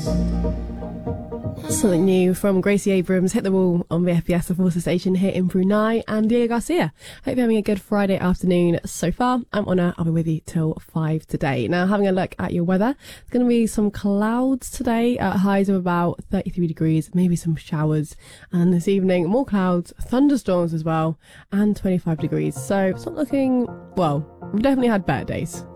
Something new from Gracie Abrams, Hit the Wall on the FPS, the Forces Station here in Brunei, and Diego Garcia. Hope you're having a good Friday afternoon so far. I'm Honor, I'll be with you till 5 today. Now, having a look at your weather, there's going to be some clouds today at highs of about 33 degrees, maybe some showers, and this evening, more clouds, thunderstorms as well, and 25 degrees. So it's not looking, well, we've definitely had better days.